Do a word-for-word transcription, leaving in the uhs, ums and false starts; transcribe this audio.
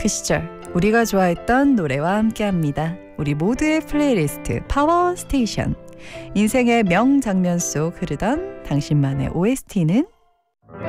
그 시절 우리가 좋아했던 노래와 함께합니다. 우리 모두의 플레이리스트 파워 스테이션. 인생의 명장면 속 흐르던 당신만의 오에스티는